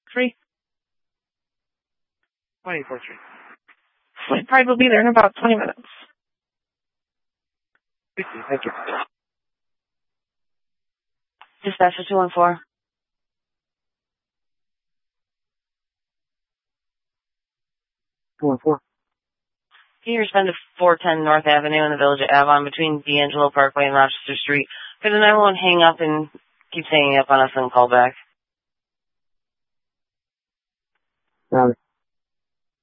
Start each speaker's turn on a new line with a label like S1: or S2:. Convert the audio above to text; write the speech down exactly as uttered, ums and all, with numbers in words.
S1: Three.
S2: twenty-four three.
S1: My pride will be there in about twenty minutes.
S2: Thank you.
S3: Dispatcher two one four.
S2: two one four.
S3: Can you respond to four ten North Avenue in the village of Avon between D'Angelo Parkway and Rochester Street? For the nine one one, hang up and keep hanging up on us and call back.
S2: Got it.